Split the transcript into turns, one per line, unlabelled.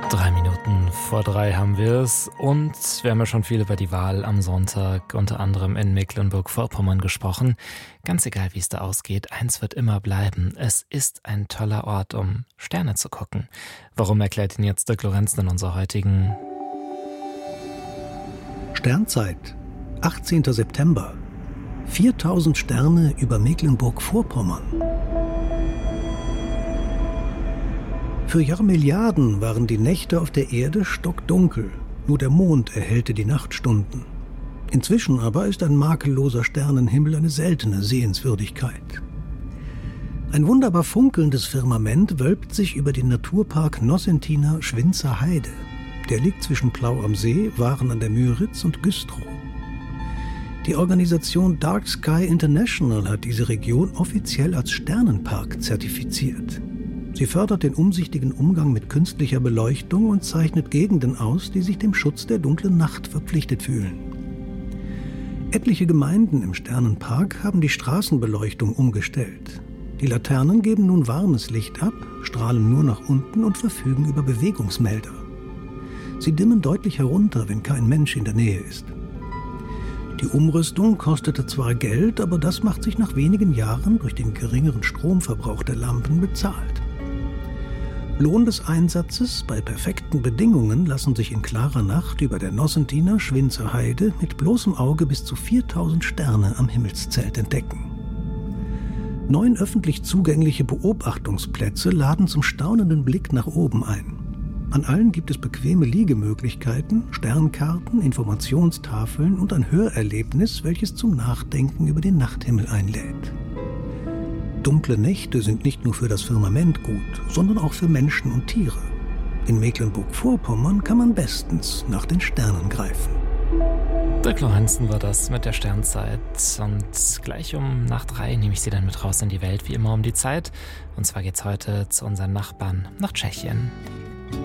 3 haben wir es und wir haben ja schon viel über die Wahl am Sonntag, unter anderem in Mecklenburg-Vorpommern gesprochen. Ganz egal, wie es da ausgeht, eins wird immer bleiben. Es ist ein toller Ort, um Sterne zu gucken. Warum, erklärt Ihnen jetzt Dirk Lorenzen in unserer heutigen
Sternzeit, 18. September. 4000 Sterne über Mecklenburg-Vorpommern. Für Jahrmilliarden waren die Nächte auf der Erde stockdunkel. Nur der Mond erhellte die Nachtstunden. Inzwischen aber ist ein makelloser Sternenhimmel eine seltene Sehenswürdigkeit. Ein wunderbar funkelndes Firmament wölbt sich über den Naturpark Nossentiner Schwinzer Heide. Der liegt zwischen Plau am See, Waren an der Müritz und Güstrow. Die Organisation Dark Sky International hat diese Region offiziell als Sternenpark zertifiziert. Sie fördert den umsichtigen Umgang mit künstlicher Beleuchtung und zeichnet Gegenden aus, die sich dem Schutz der dunklen Nacht verpflichtet fühlen. Etliche Gemeinden im Sternenpark haben die Straßenbeleuchtung umgestellt. Die Laternen geben nun warmes Licht ab, strahlen nur nach unten und verfügen über Bewegungsmelder. Sie dimmen deutlich herunter, wenn kein Mensch in der Nähe ist. Die Umrüstung kostete zwar Geld, aber das macht sich nach wenigen Jahren durch den geringeren Stromverbrauch der Lampen bezahlt. Lohn des Einsatzes bei perfekten Bedingungen lassen sich in klarer Nacht über der Nossentiner Schwinzer Heide mit bloßem Auge bis zu 4000 Sterne am Himmelszelt entdecken. 9 öffentlich zugängliche Beobachtungsplätze laden zum staunenden Blick nach oben ein. An allen gibt es bequeme Liegemöglichkeiten, Sternkarten, Informationstafeln und ein Hörerlebnis, welches zum Nachdenken über den Nachthimmel einlädt. Dunkle Nächte sind nicht nur für das Firmament gut, sondern auch für Menschen und Tiere. In Mecklenburg-Vorpommern kann man bestens nach den Sternen greifen.
Dirk Lorenzen war das mit der Sternzeit. Und gleich nach 3 nehme ich Sie dann mit raus in die Welt, wie immer um die Zeit. Und zwar geht's heute zu unseren Nachbarn nach Tschechien.